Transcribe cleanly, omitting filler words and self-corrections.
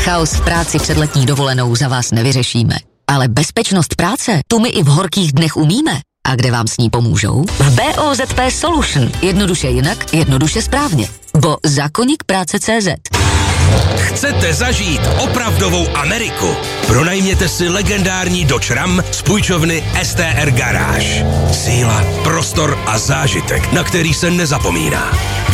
chaos v práci před letní dovolenou za vás nevyřešíme. Ale bezpečnost práce, tu my i v horkých dnech umíme. A kde vám s ní pomůžou? V BOZP Solution. Jednoduše jinak, jednoduše správně. Bo zákoník práce.cz. Chcete zažít opravdovou Ameriku? Pronajměte si legendární Dodge Ram z půjčovny STR Garáž. Síla, prostor a zážitek, na který se nezapomíná.